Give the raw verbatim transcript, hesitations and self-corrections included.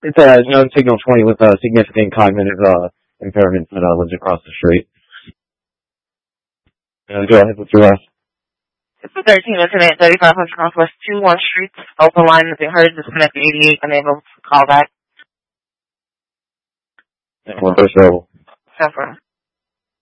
It's a known signal twenty with a significant cognitive uh, impairment that uh, lives across the street. Uh, go ahead with your last. It's a thirteen incident, thirty-five hundred Northwest two one Street. Open line has been heard. Disconnect eighty-eight. Unable to call back. One first level. Suffer.